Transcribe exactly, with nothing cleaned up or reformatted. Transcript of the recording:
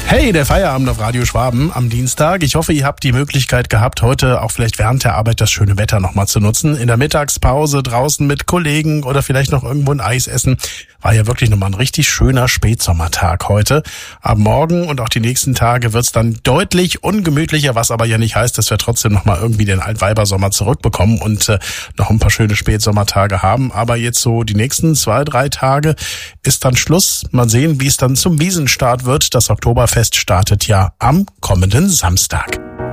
Hey, der Feierabend auf Radio Schwaben am Dienstag. Ich hoffe, ihr habt die Möglichkeit gehabt, heute auch vielleicht während der Arbeit das schöne Wetter nochmal zu nutzen. In der Mittagspause draußen mit Kollegen oder vielleicht noch irgendwo ein Eis essen. War ja wirklich nochmal ein richtig schöner Spätsommertag heute. Am Morgen und auch die nächsten Tage wird's dann deutlich ungemütlicher, was aber ja nicht heißt, dass wir trotzdem nochmal irgendwie den Altweibersommer zurückbekommen und äh, noch ein paar schöne Spätsommertage haben. Aber jetzt so die nächsten zwei, drei Tage ist dann Schluss. Mal sehen, wie es dann zum Wiesenstart wird. Das Oktoberfest startet ja am kommenden Samstag.